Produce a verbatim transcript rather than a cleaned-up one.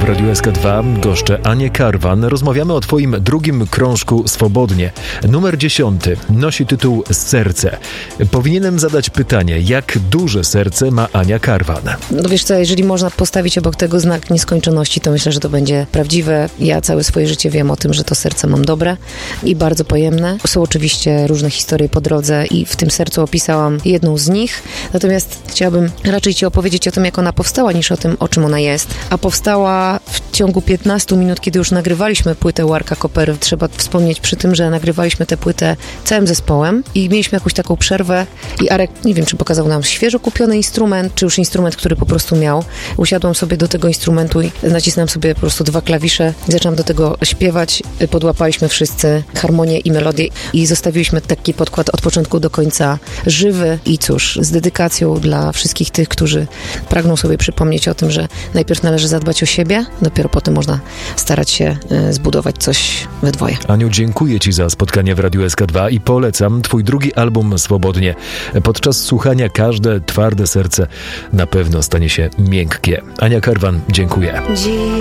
Radiu S K dwa goszczę Anię Karwan. Rozmawiamy o twoim drugim krążku Swobodnie. Numer dziesiąty nosi tytuł Serce. Powinienem zadać pytanie, jak duże serce ma Ania Karwan? No wiesz co, jeżeli można postawić obok tego znak nieskończoności, to myślę, że to będzie prawdziwe. Ja całe swoje życie wiem o tym, że to serce mam dobre i bardzo pojemne. Są oczywiście różne historie po drodze i w tym sercu opisałam jedną z nich. Natomiast chciałabym raczej ci opowiedzieć o tym, jak ona powstała, niż o tym, o czym ona jest. A powstała w ciągu piętnastu minut, kiedy już nagrywaliśmy płytę u Arka Kopery. Trzeba wspomnieć przy tym, że nagrywaliśmy tę płytę całym zespołem i mieliśmy jakąś taką przerwę i Arek, nie wiem, czy pokazał nam świeżo kupiony instrument, czy już instrument, który po prostu miał. Usiadłam sobie do tego instrumentu i nacisnąłem sobie po prostu dwa klawisze i zaczęłam do tego śpiewać. Podłapaliśmy wszyscy harmonię i melodię i zostawiliśmy taki podkład od początku do końca żywy i cóż, z dedykacją dla wszystkich tych, którzy pragną sobie przypomnieć o tym, że najpierw należy zadbać o siebie, dopiero potem można starać się y, zbudować coś we dwoje. Aniu, dziękuję ci za spotkanie w Radiu S K dwa i polecam twój drugi album Swobodnie. Podczas słuchania każde twarde serce na pewno stanie się miękkie. Ania Karwan, dziękuję.